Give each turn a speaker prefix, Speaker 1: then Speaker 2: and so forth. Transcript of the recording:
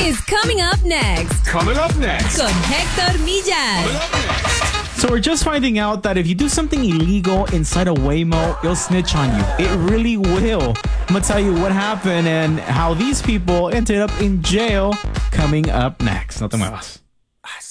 Speaker 1: is coming up next.
Speaker 2: Coming up next.
Speaker 1: Con Hector Millas.
Speaker 2: Coming up next.
Speaker 3: So we're just finding out that if you do something illegal inside a Waymo, it'll snitch on you. It really will. I'm going to tell you what happened and how these people ended up in jail coming up next. No te muevas.